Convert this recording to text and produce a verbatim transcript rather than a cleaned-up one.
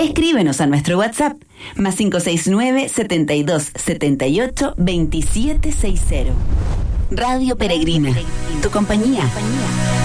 Escríbenos a nuestro WhatsApp, más cinco seis nueve, setenta y dos, setenta y ocho, veintisiete sesenta. Radio Peregrina, tu compañía.